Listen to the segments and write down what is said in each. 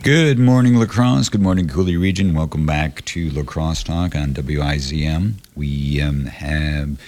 Good morning, La Crosse. Good morning, Coulee Region. Welcome back to La Crosse Talk on WIZM. We have,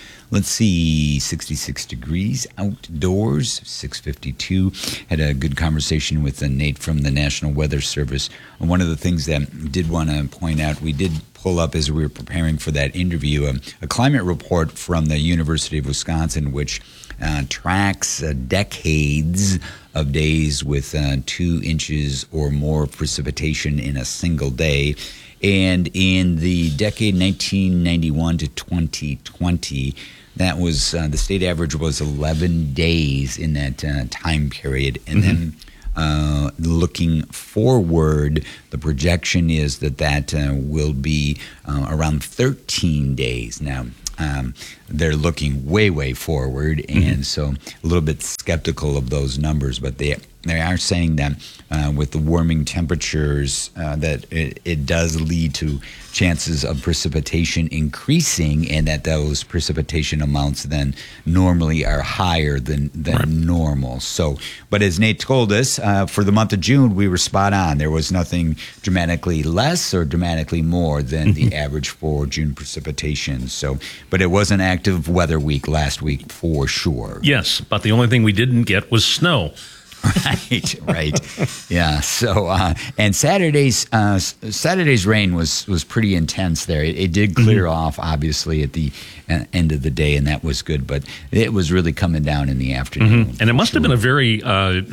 66 degrees outdoors, 6:52. Had a good conversation with Nate from the National Weather Service. And one of the things that I did want to point out, we did pull up as we were preparing for that interview, a climate report from the University of Wisconsin, which tracks decades of days with 2 inches or more of precipitation in a single day. And in the decade 1991 to 2020, that was the state average was 11 days in that time period. And then looking forward, the projection is that will be around 13 days now. They're looking way forward, and so a little bit skeptical of those numbers, but they are saying that with the warming temperatures that it does lead to chances of precipitation increasing, and that those precipitation amounts then normally are higher than normal. So, but as Nate told us, for the month of June, we were spot on. There was nothing dramatically less or dramatically more than the average for June precipitation. So, but it was an active weather week last week for sure. Yes, but the only thing we didn't get was snow. Right. Yeah. So, and Saturday's rain was pretty intense there. It did clear off, obviously, at the end of the day, and that was good. But it was really coming down in the afternoon. And it must have been a very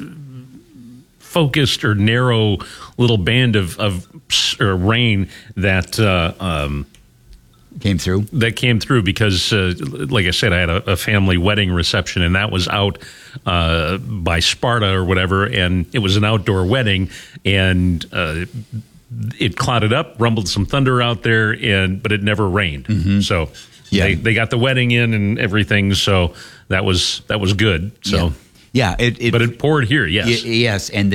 focused or narrow little band of rain that came through because, like I said, I had a family wedding reception, and that was out by Sparta or whatever, and it was an outdoor wedding, and it clouded up, rumbled some thunder out there, but it never rained. So they got the wedding in and everything, so that was good. So. Yeah, but it poured here, yes. Yes, and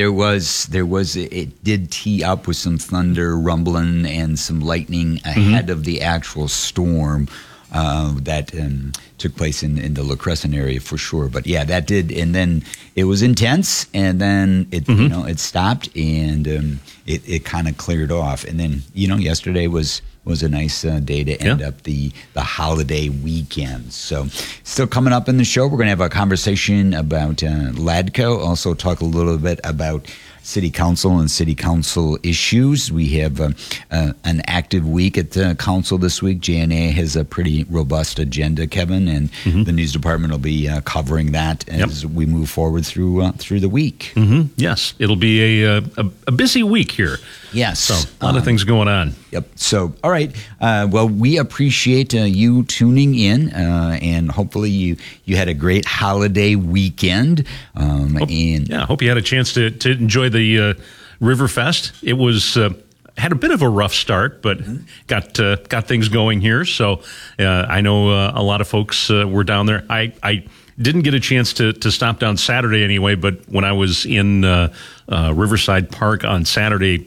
it did tee up with some thunder, rumbling, and some lightning ahead of the actual storm that took place in the La Crescent area for sure. But yeah, that did, and then it was intense, and then it it stopped, and it kind of cleared off, and then yesterday was a nice day to end up the holiday weekend. So still coming up in the show, we're going to have a conversation about LADCO, also talk a little bit about City Council and City Council issues. We have an active week at the Council this week. JNA has a pretty robust agenda, Kevin, and the news department will be covering that as we move forward through the week. Yes, it'll be a busy week here. Yes. So a lot of things going on. Yep. So, all right. Well, we appreciate you tuning in, and hopefully you had a great holiday weekend. Hope you had a chance to enjoy the Riverfest. It was had a bit of a rough start, but got things going here. So I know a lot of folks were down there. I didn't get a chance to stop down Saturday anyway, but when I was in Riverside Park on Saturday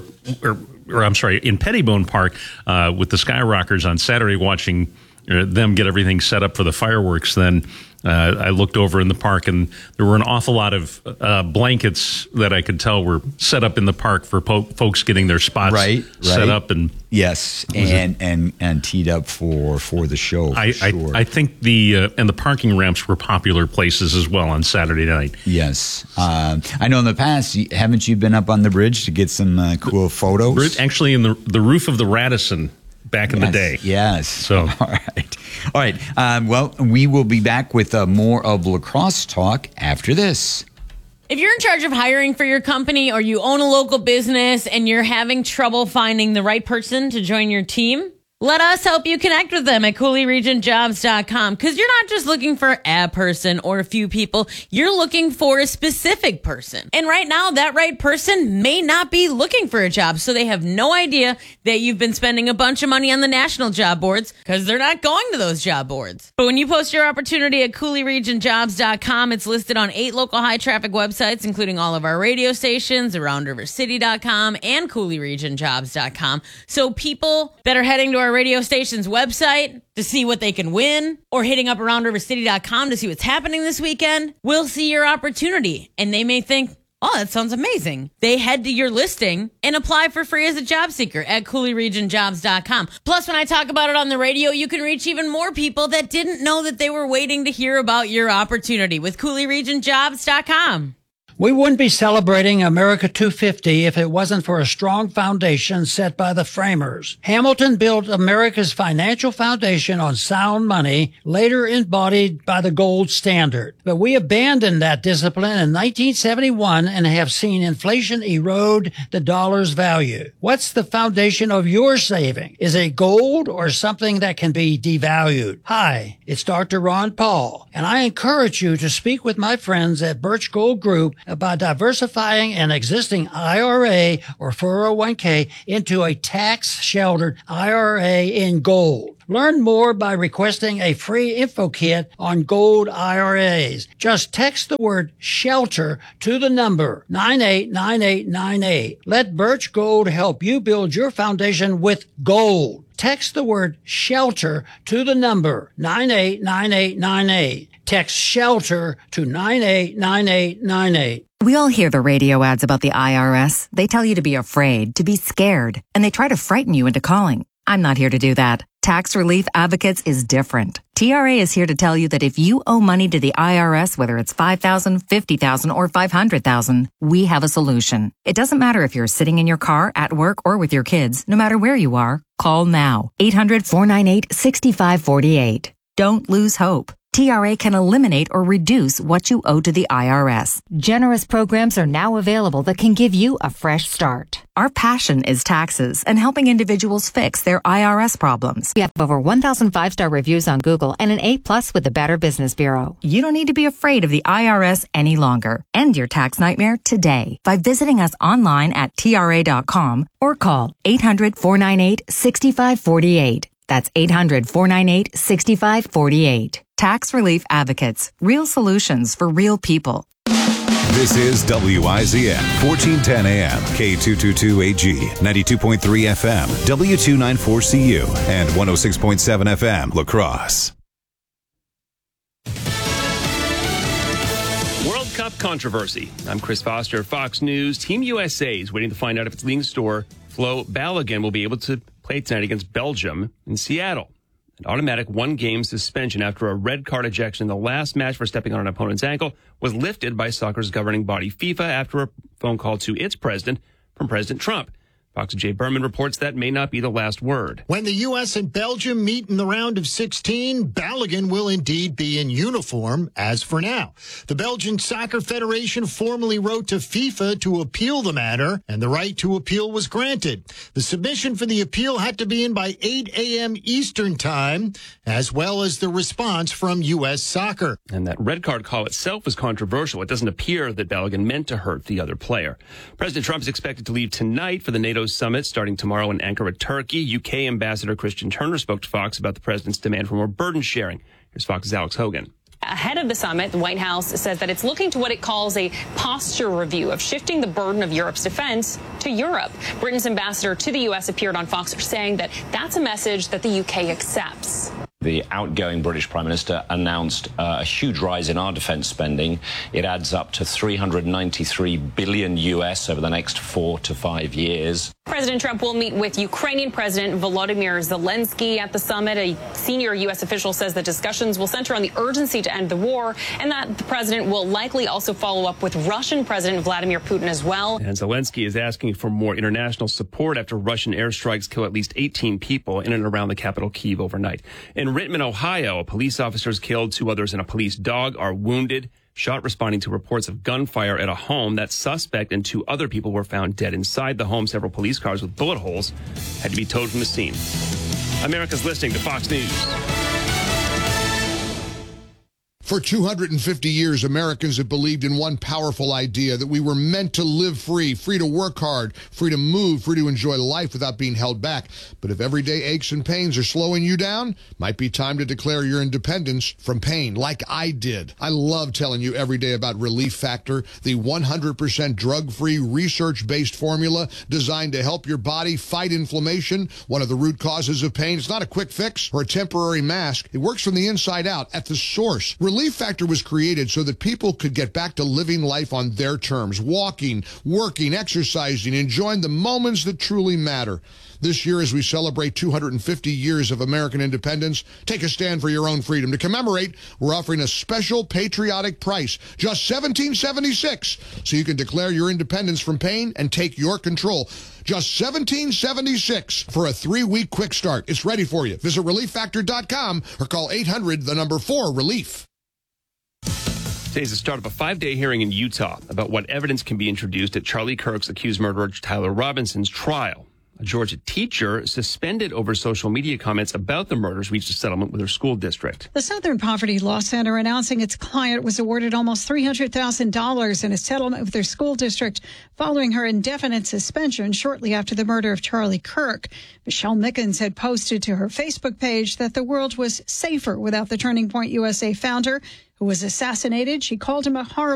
in Pettibone Park with the Skyrockers on Saturday, watching them get everything set up for the fireworks, then I looked over in the park, and there were an awful lot of blankets that I could tell were set up in the park for folks getting their spots set up. And yes, and teed up for the show. Sure. I think the parking ramps were popular places as well on Saturday night. Yes, I know in the past, haven't you been up on the bridge to get some cool photos? Actually, in the roof of the Radisson. Back in the day. Yes. So, all right. Well, we will be back with more of La Crosse Talk after this. If you're in charge of hiring for your company, or you own a local business and you're having trouble finding the right person to join your team, let us help you connect with them at CooleyRegionJobs.com, because you're not just looking for a person or a few people. You're looking for a specific person. And right now, that right person may not be looking for a job, so they have no idea that you've been spending a bunch of money on the national job boards, because they're not going to those job boards. But when you post your opportunity at CooleyRegionJobs.com, it's listed on 8 local high-traffic websites, including all of our radio stations, AroundRiverCity.com, and CooleyRegionJobs.com. So people that are heading to our radio station's website to see what they can win, or hitting up AroundRiverCity.com to see what's happening this weekend, will see your opportunity. And they may think, Oh, that sounds amazing. They head to your listing and apply for free as a job seeker at CooleyRegionJobs.com. Plus, when I talk about it on the radio, you can reach even more people that didn't know that they were waiting to hear about your opportunity with CooleyRegionJobs.com. We wouldn't be celebrating America 250 if it wasn't for a strong foundation set by the framers. Hamilton built America's financial foundation on sound money, later embodied by the gold standard. But we abandoned that discipline in 1971 and have seen inflation erode the dollar's value. What's the foundation of your saving? Is it gold or something that can be devalued? Hi, it's Dr. Ron Paul, and I encourage you to speak with my friends at Birch Gold Group about diversifying an existing IRA or 401k into a tax-sheltered IRA in gold. Learn more by requesting a free info kit on gold IRAs. Just text the word SHELTER to the number 989898. Let Birch Gold help you build your foundation with gold. Text the word SHELTER to the number 989898. Text SHELTER to 989898. We all hear the radio ads about the IRS. They tell you to be afraid, to be scared, and they try to frighten you into calling. I'm not here to do that. Tax Relief Advocates is different. TRA is here to tell you that if you owe money to the IRS, whether it's $5,000, $50,000, or $500,000, we have a solution. It doesn't matter if you're sitting in your car, at work, or with your kids. No matter where you are, call now. 800-498-6548. Don't lose hope. TRA can eliminate or reduce what you owe to the IRS. Generous programs are now available that can give you a fresh start. Our passion is taxes and helping individuals fix their IRS problems. We have over 1,000 5-star reviews on Google and an A+ with the Better Business Bureau. You don't need to be afraid of the IRS any longer. End your tax nightmare today by visiting us online at TRA.com or call 800-498-6548. That's 800-498-6548. Tax Relief Advocates. Real solutions for real people. This is WIZN, 1410 AM, K222AG, 92.3 FM, W294CU, and 106.7 FM, La Crosse. World Cup controversy. I'm Chris Foster, Fox News. Team USA is waiting to find out if its leading star, Flo Balogun, will be able to play tonight against Belgium in Seattle. An automatic one-game suspension after a red card ejection in the last match for stepping on an opponent's ankle was lifted by soccer's governing body FIFA after a phone call to its president from President Trump. Fox's Jay Berman reports that may not be the last word. When the U.S. and Belgium meet in the round of 16, Balogun will indeed be in uniform, as for now. The Belgian Soccer Federation formally wrote to FIFA to appeal the matter, and the right to appeal was granted. The submission for the appeal had to be in by 8 a.m. Eastern Time, as well as the response from U.S. Soccer. And that red card call itself was controversial. It doesn't appear that Balogun meant to hurt the other player. President Trump is expected to leave tonight for the NATO summit starting tomorrow in Ankara, Turkey. UK Ambassador Christian Turner spoke to Fox about the president's demand for more burden sharing. Here's Fox's Alex Hogan. Ahead of the summit, the White House says that it's looking to what it calls a posture review of shifting the burden of Europe's defense to Europe. Britain's ambassador to the U.S. appeared on Fox saying that that's a message that the UK accepts. The outgoing British Prime Minister announced a huge rise in our defense spending. It adds up to $393 billion US over the next 4 to 5 years. President Trump will meet with Ukrainian President Volodymyr Zelensky at the summit. A senior U.S. official says that discussions will center on the urgency to end the war and that the president will likely also follow up with Russian President Vladimir Putin as well. And Zelensky is asking for more international support after Russian airstrikes kill at least 18 people in and around the capital Kyiv overnight. In Rittman, Ohio, a police officer is killed. 2 others and a police dog are wounded. Shot responding to reports of gunfire at a home. That suspect and 2 other people were found dead inside the home. Several police cars with bullet holes had to be towed from the scene. America's listening to Fox News. For 250 years, Americans have believed in one powerful idea, that we were meant to live free, free to work hard, free to move, free to enjoy life without being held back. But if everyday aches and pains are slowing you down, might be time to declare your independence from pain, like I did. I love telling you every day about Relief Factor, the 100% drug-free, research-based formula designed to help your body fight inflammation, one of the root causes of pain. It's not a quick fix or a temporary mask. It works from the inside out at the source. Relief Relief Factor was created so that people could get back to living life on their terms, walking, working, exercising, enjoying the moments that truly matter. This year, as we celebrate 250 years of American independence, take a stand for your own freedom. To commemorate, we're offering a special patriotic price, just $17.76, so you can declare your independence from pain and take your control. Just $17.76 for a 3-week quick start. It's ready for you. Visit ReliefFactor.com or call 800-4-RELIEF. Today's the start of a 5-day hearing in Utah about what evidence can be introduced at Charlie Kirk's accused murderer Tyler Robinson's trial. A Georgia teacher suspended over social media comments about the murders reached a settlement with her school district. The Southern Poverty Law Center announcing its client was awarded almost $300,000 in a settlement with their school district following her indefinite suspension shortly after the murder of Charlie Kirk. Michelle Mickens had posted to her Facebook page that the world was safer without the Turning Point USA founder who was assassinated. She called him a horrible